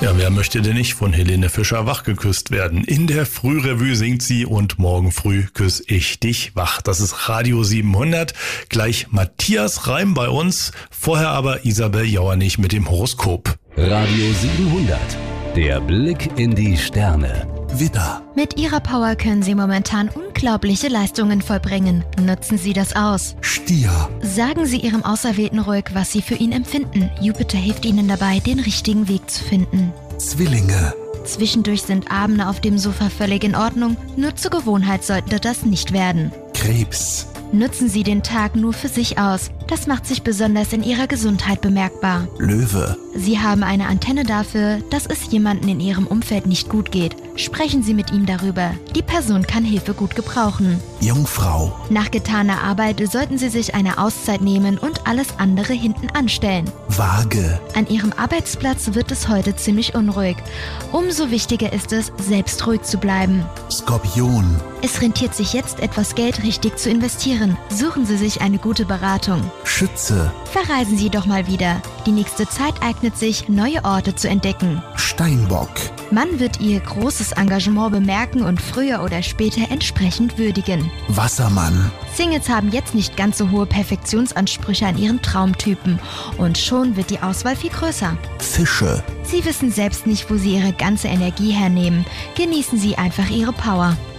Ja, wer möchte denn nicht von Helene Fischer wachgeküsst werden? In der Frührevue singt sie und morgen früh küss ich dich wach. Das ist Radio 700. Gleich Matthias Reim bei uns. Vorher aber Isabel Jauernich mit dem Horoskop. Radio 700. Der Blick in die Sterne. Widder. Mit ihrer Power können Sie momentan unglaubliche Leistungen vollbringen. Nutzen Sie das aus. Stier. Sagen Sie Ihrem Auserwählten ruhig, was Sie für ihn empfinden. Jupiter hilft Ihnen dabei, den richtigen Weg zu finden. Zwillinge. Zwischendurch sind Abende auf dem Sofa völlig in Ordnung. Nur zur Gewohnheit sollte das nicht werden. Krebs. Nutzen Sie den Tag nur für sich aus. Das macht sich besonders in Ihrer Gesundheit bemerkbar. Löwe. Sie haben eine Antenne dafür, dass es jemandem in Ihrem Umfeld nicht gut geht. Sprechen Sie mit ihm darüber. Die Person kann Hilfe gut gebrauchen. Jungfrau. Nach getaner Arbeit sollten Sie sich eine Auszeit nehmen und alles andere hinten anstellen. Waage. An Ihrem Arbeitsplatz wird es heute ziemlich unruhig. Umso wichtiger ist es, selbst ruhig zu bleiben. Skorpion. Es rentiert sich jetzt, etwas Geld richtig zu investieren. Suchen Sie sich eine gute Beratung. Schütze. Verreisen Sie doch mal wieder. Die nächste Zeit eignet sich, neue Orte zu entdecken. Steinbock. Man wird Ihr großes Engagement bemerken und früher oder später entsprechend würdigen. Wassermann. Singles haben jetzt nicht ganz so hohe Perfektionsansprüche an ihren Traumtypen und schon wird die Auswahl viel größer. Fische. Sie wissen selbst nicht, wo Sie Ihre ganze Energie hernehmen. Genießen Sie einfach Ihre Power.